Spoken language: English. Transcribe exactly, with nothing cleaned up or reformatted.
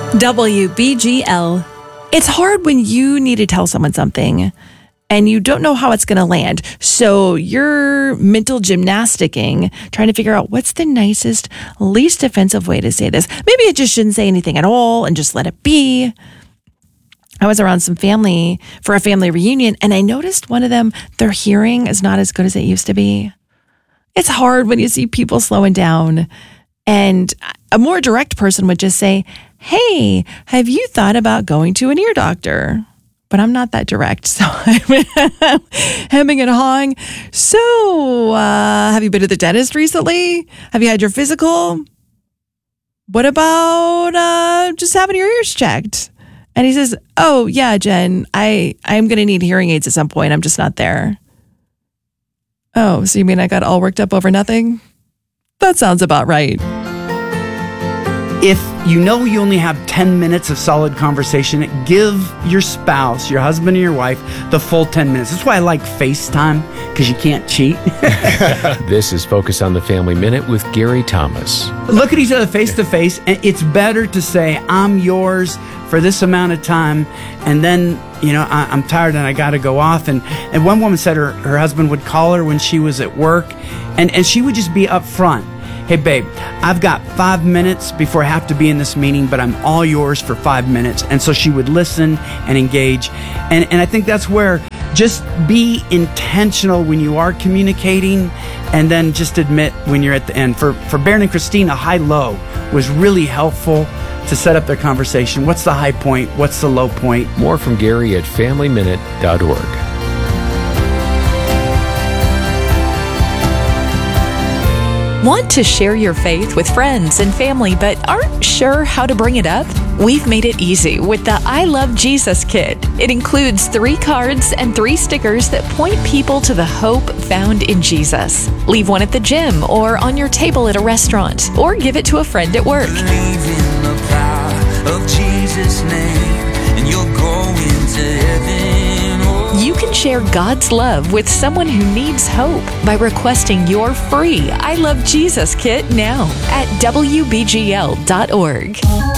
W B G L. It's hard when you need to tell someone something and you don't know how it's going to land. So you're mental gymnasticking, trying to figure out what's the nicest, least offensive way to say this. Maybe I just shouldn't say anything at all and just let it be. I was around some family for a family reunion, and I noticed one of them, their hearing is not as good as it used to be. It's hard when you see people slowing down. And a more direct person would just say, hey, have you thought about going to an ear doctor? But I'm not that direct, so I'm hemming and hawing. So, uh, have you been to the dentist recently? Have you had your physical? What about uh, just having your ears checked? And he says, oh, yeah, Jen, I, I'm going to need hearing aids at some point. I'm just not there. Oh, so you mean I got all worked up over nothing? That sounds about right. If you know you only have ten minutes of solid conversation, give your spouse, your husband or your wife, the full ten minutes. That's why I like FaceTime, because you can't cheat. This is Focus on the Family Minute with Gary Thomas. Look at each other face to face, and it's better to say, I'm yours for this amount of time, and then, you know, I, I'm tired and I got to go off. And, and one woman said her, her husband would call her when she was at work, and, and she would just be upfront. Hey, babe, I've got five minutes before I have to be in this meeting, but I'm all yours for five minutes. And so she would listen and engage. And, and I think that's where just be intentional when you are communicating, and then just admit when you're at the end. For, for Baron and Christina, high-low was really helpful to set up their conversation. What's the high point? What's the low point? More from Gary at family minute dot org. Want to share your faith with friends and family but aren't sure how to bring it up? We've made it easy with the I Love Jesus Kit. It includes three cards and three stickers that point people to the hope found in Jesus. Leave one at the gym or on your table at a restaurant, or give it to a friend at work. Believe in the power of Jesus' name, and you'll go into heaven. You can share God's love with someone who needs hope by requesting your free I Love Jesus Kit now at W B G L dot org.